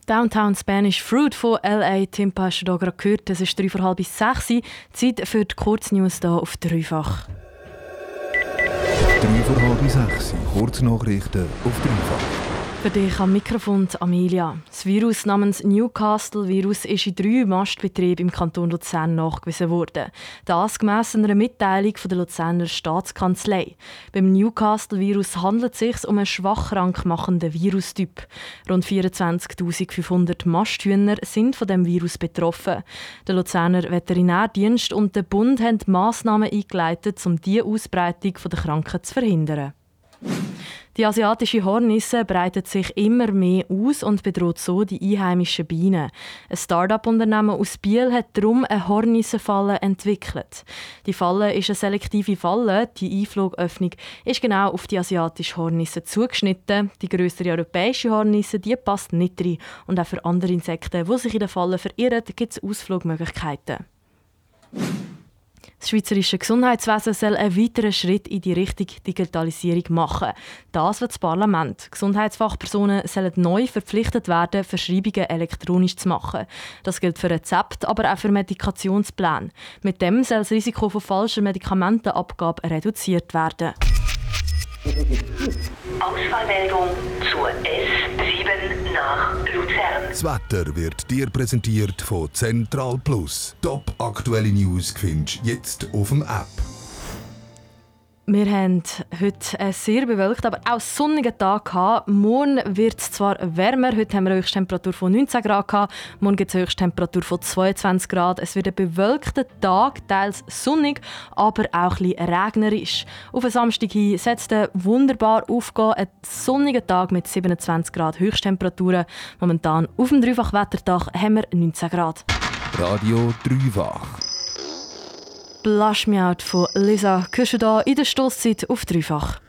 Downtown Spanish Fruit von L.A. Timpa hast du hier gerade gehört. Es ist 5:45 Uhr. Zeit für die Kurznews hier auf Dreifach. 5:45 Uhr. Kurznachrichten auf Dreifach. Für dich am Mikrofon Amelia. Das Virus namens Newcastle-Virus ist in 3 Mastbetrieben im Kanton Luzern nachgewiesen worden. Das gemäss einer Mitteilung von der Luzerner Staatskanzlei. Beim Newcastle-Virus handelt es sich um einen schwach krank machenden Virustyp. Rund 24.500 Masthühner sind von dem Virus betroffen. Der Luzerner Veterinärdienst und der Bund haben Massnahmen eingeleitet, um diese Ausbreitung der Krankheit zu verhindern. Die asiatische Hornisse breitet sich immer mehr aus und bedroht so die einheimischen Bienen. Ein Start-up-Unternehmen aus Biel hat darum eine Hornissenfalle entwickelt. Die Falle ist eine selektive Falle. Die Einflugöffnung ist genau auf die asiatische Hornisse zugeschnitten. Die grössere europäische Hornisse die passt nicht rein. Und auch für andere Insekten, die sich in der Falle verirren, gibt es Ausflugmöglichkeiten. Das schweizerische Gesundheitswesen soll einen weiteren Schritt in die Richtung Digitalisierung machen. Das wird das Parlament. Gesundheitsfachpersonen sollen neu verpflichtet werden, Verschreibungen elektronisch zu machen. Das gilt für Rezepte, aber auch für Medikationspläne. Mit dem soll das Risiko von falscher Medikamentenabgabe reduziert werden. Ausfallmeldung zur S7 nach Luzern. Das Wetter wird dir präsentiert von Central Plus. Top aktuelle News findest du jetzt auf dem App. Wir haben heute einen sehr bewölkten, aber auch sonnigen Tag gehabt. Morgen wird es zwar wärmer, heute haben wir eine Höchsttemperatur von 19 Grad gehabt, morgen gibt es eine Höchsttemperatur von 22 Grad. Es wird ein bewölkter Tag, teils sonnig, aber auch ein bisschen regnerisch. Auf den Samstag hin setzt es wunderbar aufgehen, ein sonniger Tag mit 27 Grad Höchsttemperaturen. Momentan auf dem Dreifach-Wettertag haben wir 19 Grad. Radio Dreifach. Blush Me Out von Lisa hörst du hier in der Stosszeit auf Dreifach.